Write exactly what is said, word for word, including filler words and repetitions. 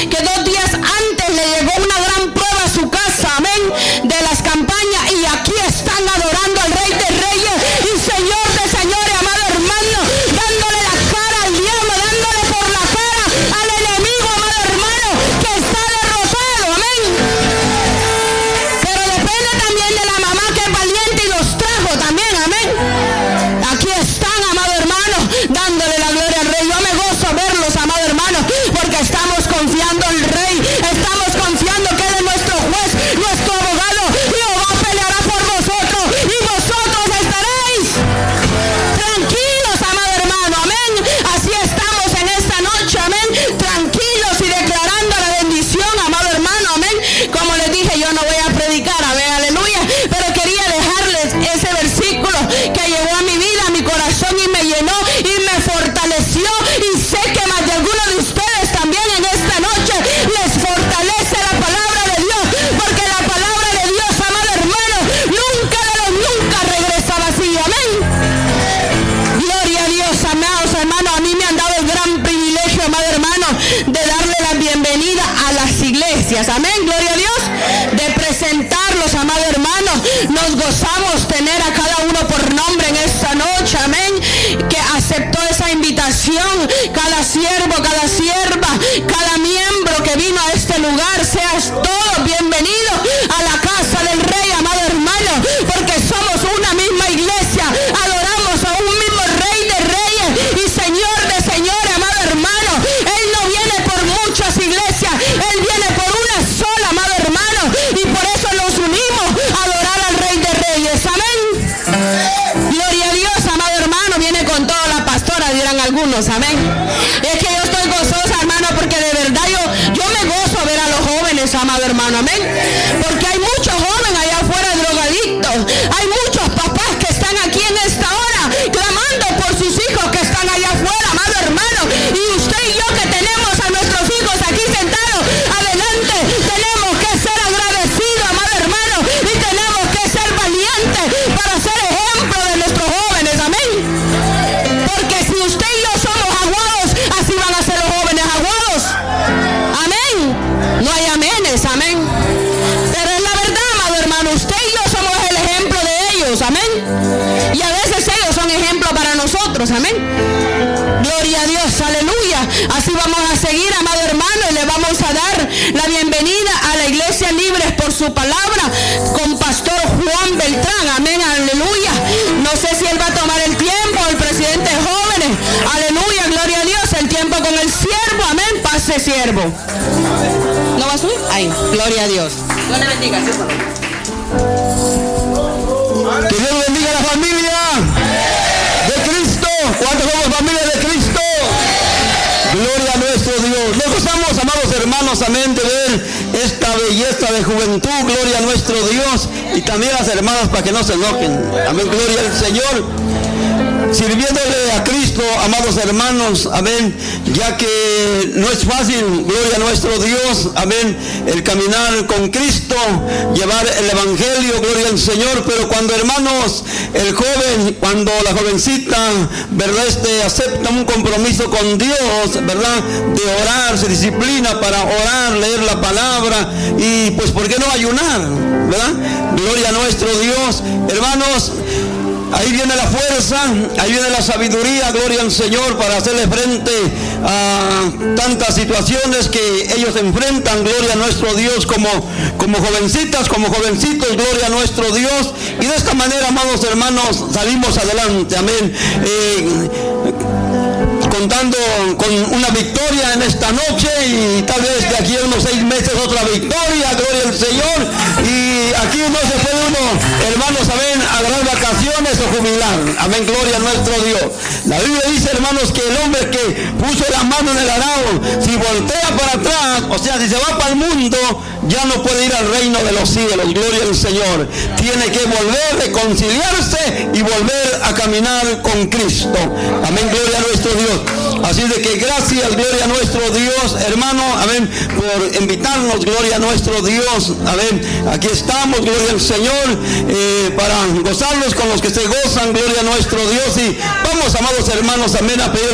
que dos días antes le llegó una gran prueba a su casa, amén, de las campañas, y aquí están adorando al Rey de Reyes y Señor de Señores, amado hermano, dándole la cara al diablo, dándole por la cara al enemigo, amado hermano, que está derrotado, amén. Pero depende también de la mamá que es valiente y los trajo también, amén. Aquí están, amado hermano, dándole la gloria al Rey. Yo me gozo verlos, amado hermano, porque estamos confiando en el Rey, estamos confiando que Él es nuestro juez, nuestro abogado. Jehová peleará por vosotros y vosotros estaréis tranquilos, amado hermano, amén. Así estamos en esta noche, amén, tranquilos y declarando la bendición, amado hermano, amén. Como les dije, yo no voy a predicar, amén, aleluya, pero quería dejarles ese versículo que llegó a mi vida, a mi corazón, y me llenó y me fortaleció, y sé que más de algunos de ustedes también en esta noche les fortalece la palabra de Dios, porque la palabra de Dios, amado hermano, nunca de los nunca regresa vacía, amén. Gloria a Dios, amados hermanos. A mí me han dado el gran privilegio, amado hermano, de darle la bienvenida a las iglesias, amén, gloria a Dios, de presentarlos, amado hermano. Nos gozamos tener a cada uno por nombre en esta noche, amén, que aceptó esa invitación. Cada siervo, cada sierva, cada miembro que vino a este lugar, seas todos bienvenidos a la casa del Rey, amado hermano, porque somos una misma iglesia, adoramos a un mismo Rey de Reyes y Señor de Señores, amado hermano. Él no viene por muchas iglesias, Él viene por una sola, amado hermano, y por eso nos unimos a adorar al Rey de Reyes, amén. Gloria a Dios, amado hermano. Viene con toda la pastora, dirán algunos, amén. Es que yo estoy gozosa, hermano, porque de verdad yo, yo me gozo ver a los jóvenes, amado hermano, amén, porque hay muchos jóvenes allá afuera drogadictos, hay muchos papás que están aquí en esta hora clamando por sus hijos que están allá afuera, amado hermano, y usted y yo que tenemos a nuestros hijos aquí sentados adelante, tenemos que ser agradecidos, amado hermano, y tenemos que ser valientes para ser ejemplo de nuestros jóvenes, amén, porque si usted y yo somos aguados, así van a ser los jóvenes aguados, amén. No hay amenes, amén, pero es la verdad, amado hermano, usted y yo somos el ejemplo de ellos, amén, y a veces ellos son ejemplo para nosotros, amén. Gloria a Dios, aleluya. Así vamos a seguir, amado hermano, y le vamos a dar la bienvenida a la Iglesia Libres por su palabra con Pastor Juan Beltrán, amén, aleluya. No sé si él va a tomar el tiempo, el presidente de jóvenes, aleluya, gloria a Dios, el tiempo con el siervo, amén, pase siervo. ¿No va a subir? Ay, gloria a Dios. Dios le bendiga, ¿sí? Que Dios bendiga a la familia de Cristo. ¿Cuántos somos familia de Cristo? Gloria a nuestro Dios. Nos gozamos, amados hermanos, amén, de ver esta belleza de juventud. Gloria a nuestro Dios. Y también a las hermanas para que no se enojen. Amén, gloria al Señor. Sirviéndole a Cristo, amados hermanos, amén, ya que no es fácil, gloria a nuestro Dios, amén, el caminar con Cristo, llevar el evangelio, gloria al Señor, pero cuando, hermanos, el joven, cuando la jovencita, verdad, este, acepta un compromiso con Dios, verdad, de orar, se disciplina para orar, leer la palabra, y pues, ¿por qué no ayunar, verdad? Gloria a nuestro Dios, hermanos. Ahí viene la fuerza, ahí viene la sabiduría, gloria al Señor, para hacerle frente a tantas situaciones que ellos enfrentan, gloria a nuestro Dios, como, como jovencitas, como jovencitos, gloria a nuestro Dios. Y de esta manera, amados hermanos, salimos adelante, amén. Eh, contando con una victoria en esta noche, y tal vez de aquí a unos seis meses otra victoria, gloria al Señor. Y aquí no se puede uno, hermanos, amén, agarrar vacaciones o jubilar, amén, gloria a nuestro Dios. La Biblia dice, hermanos, que el hombre que puso la mano en el arado, si voltea para atrás, o sea, si se va para el mundo, ya no puede ir al reino de los cielos, gloria al Señor. Tiene que volver, reconciliarse y volver a caminar con Cristo, amén, gloria a nuestro Dios. Así de que gracias, gloria a nuestro Dios, hermano, amén, por invitarnos, gloria a nuestro Dios, amén. Aquí estamos, gloria al Señor, eh, para gozarnos con los que se gozan, gloria a nuestro Dios. Y vamos, amados hermanos, amén, a pedir